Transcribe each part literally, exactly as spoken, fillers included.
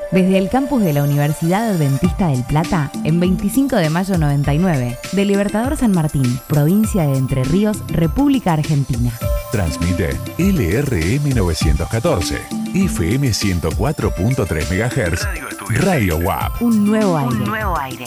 Desde el campus de la Universidad Adventista del Plata, en veinticinco de mayo noventa y nueve, de Libertador San Martín, provincia de Entre Ríos, República Argentina. Transmite L R M novecientos catorce, F M ciento cuatro punto tres megahertz, Radio W A P. Un nuevo aire. Un nuevo aire.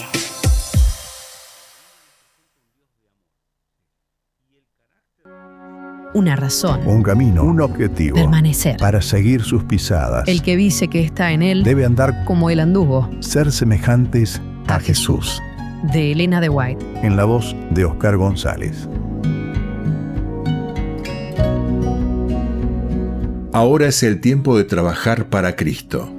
Una razón. Un camino, un objetivo. Permanecer. Para seguir sus pisadas. El que dice que está en él debe andar como él anduvo. Ser semejantes a, a Jesús. De Elena de White. En la voz de Oscar González. Ahora es el tiempo de trabajar para Cristo.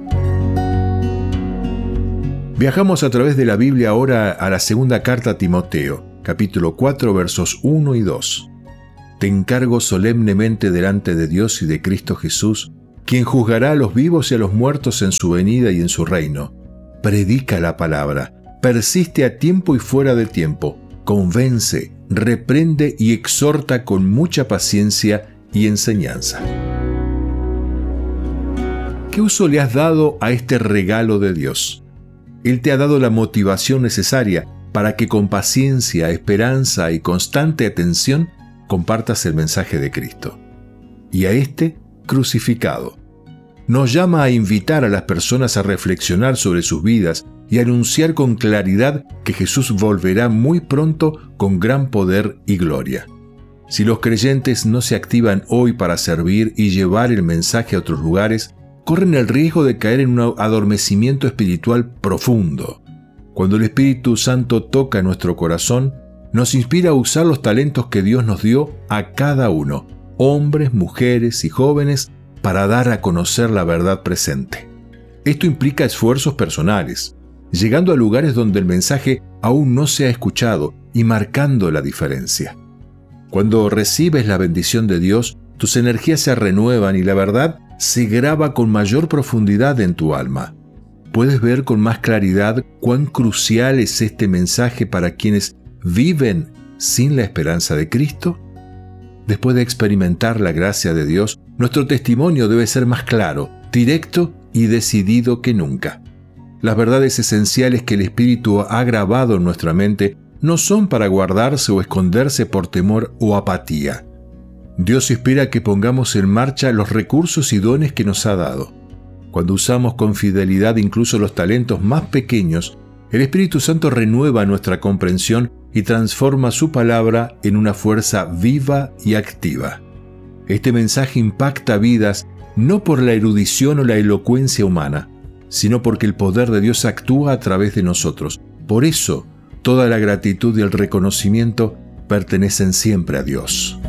Viajamos a través de la Biblia ahora a la segunda carta a Timoteo, capítulo cuatro, versos uno y dos. Te encargo solemnemente delante de Dios y de Cristo Jesús, quien juzgará a los vivos y a los muertos en su venida y en su reino. Predica la palabra, persiste a tiempo y fuera de tiempo, convence, reprende y exhorta con mucha paciencia y enseñanza. ¿Qué uso le has dado a este regalo de Dios? Él te ha dado la motivación necesaria para que con paciencia, esperanza y constante atención compartas el mensaje de Cristo. Y a este crucificado. Nos llama a invitar a las personas a reflexionar sobre sus vidas y a anunciar con claridad que Jesús volverá muy pronto con gran poder y gloria. Si los creyentes no se activan hoy para servir y llevar el mensaje a otros lugares, corren el riesgo de caer en un adormecimiento espiritual profundo. Cuando el Espíritu Santo toca nuestro corazón, nos inspira a usar los talentos que Dios nos dio a cada uno, hombres, mujeres y jóvenes, para dar a conocer la verdad presente. Esto implica esfuerzos personales, llegando a lugares donde el mensaje aún no se ha escuchado y marcando la diferencia. Cuando recibes la bendición de Dios, tus energías se renuevan y la verdad se graba con mayor profundidad en tu alma. Puedes ver con más claridad cuán crucial es este mensaje para quienes viven sin la esperanza de Cristo. Después de experimentar la gracia de Dios, nuestro testimonio debe ser más claro, directo y decidido que nunca. Las verdades esenciales que el Espíritu ha grabado en nuestra mente no son para guardarse o esconderse por temor o apatía. Dios espera que pongamos en marcha los recursos y dones que nos ha dado. Cuando usamos con fidelidad incluso los talentos más pequeños, el Espíritu Santo renueva nuestra comprensión y transforma su palabra en una fuerza viva y activa. Este mensaje impacta vidas no por la erudición o la elocuencia humana, sino porque el poder de Dios actúa a través de nosotros. Por eso, toda la gratitud y el reconocimiento pertenecen siempre a Dios.